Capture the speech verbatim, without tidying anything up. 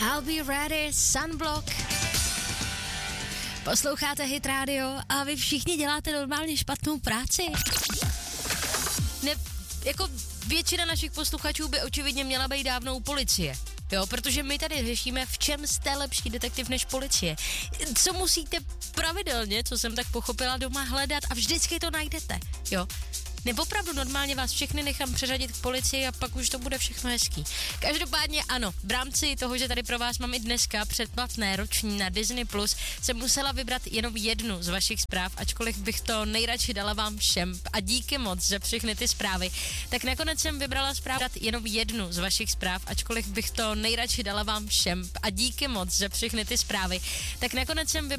I'll be ready, Sunblock. Posloucháte Hit Radio a vy všichni děláte normálně špatnou práci. Ne, jako většina našich posluchačů by očividně měla být dávno u policie. Jo, protože my tady řešíme, v čem jste lepší detektiv než policie. Co musíte pravidelně, co jsem tak pochopila, doma hledat a vždycky to najdete, jo. Nebo opravdu normálně vás všechny nechám přeřadit k policii a pak už to bude všechno hezký. Každopádně ano, v rámci toho, že tady pro vás mám i dneska předplatné roční na Disney Plus, jsem musela vybrat jenom jednu z vašich zpráv, ačkoliv bych to nejradši dala vám všem. A díky moc za všechny ty zprávy. Tak nakonec jsem vybrala zprávu jenom jednu z vašich zpráv, ačkoliv bych to nejradši dala vám všem. A díky moc za všechny ty zprávy. Tak nakonec jsem vybrala